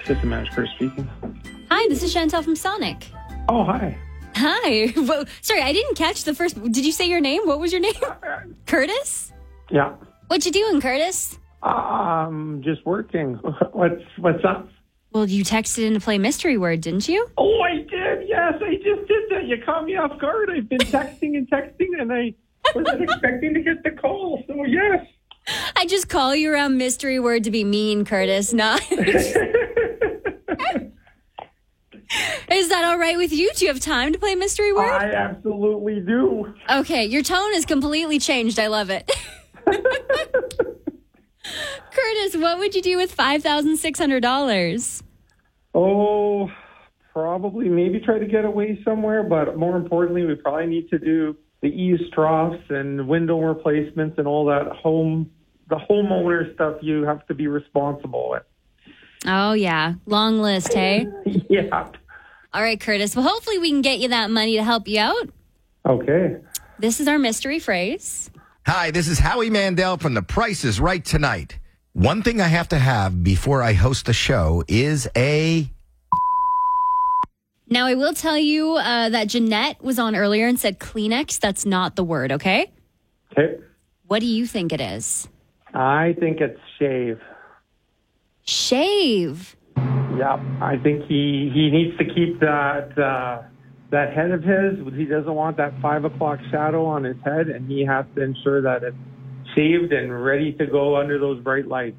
System Manager speaking. Hi, this is Chantel from Sonic. Oh, hi. Hi. Well, sorry, I didn't catch the first. Did you say your name? What was your name? Curtis? Yeah. What you doing, Curtis? Just working. What's up? Well, you texted in to play Mystery Word, didn't you? Oh, I did. Yes, I just did that. You caught me off guard. I've been texting, and I wasn't expecting to get the call. So, yes. I just call you around Mystery Word to be mean, Curtis. Not. Is that all right with you? Do you have time to play Mystery Word? I absolutely do. Okay, your tone has completely changed. I love it. Curtis, what would you do with $5,600? Oh, probably maybe try to get away somewhere, but more importantly, we probably need to do the eaves troughs and window replacements and all that the homeowner stuff you have to be responsible with. Oh, yeah. Long list, hey? Yeah. All right, Curtis. Well, hopefully we can get you that money to help you out. Okay. This is our mystery phrase. Hi, this is Howie Mandel from The Price is Right tonight. One thing I have to have before I host a show is a... Now, I will tell you that Jeanette was on earlier and said Kleenex. That's not the word, okay? Okay. What do you think it is? I think it's shave. Shave. Yep. I think he needs to keep that head of his. He doesn't want that 5 o'clock shadow on his head, and he has to ensure that it's shaved and ready to go under those bright lights.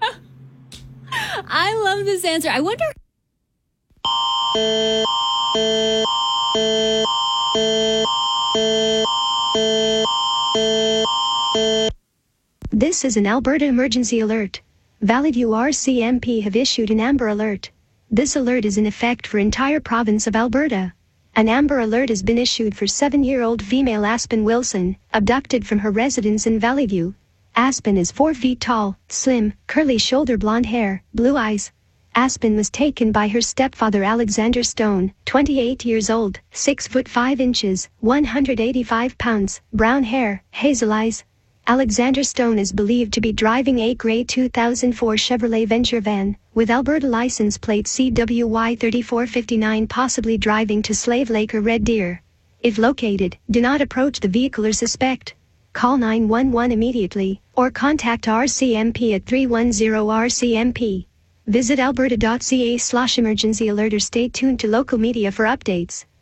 I love this answer. I wonder... This is an Alberta emergency alert. Valley View RCMP have issued an Amber Alert. This alert is in effect for entire province of Alberta. An Amber Alert has been issued for 7-year-old female Aspen Wilson, abducted from her residence in Valley View. Aspen is 4 feet tall, slim, curly shoulder blonde hair, blue eyes. Aspen was taken by her stepfather Alexander Stone, 28 years old, 6 foot 5 inches, 185 pounds, brown hair, hazel eyes. Alexander Stone is believed to be driving a gray 2004 Chevrolet Venture van, with Alberta license plate CWY 3459, possibly driving to Slave Lake or Red Deer. If located, do not approach the vehicle or suspect. Call 911 immediately, or contact RCMP at 310-RCMP. Visit alberta.ca/emergency alert or stay tuned to local media for updates.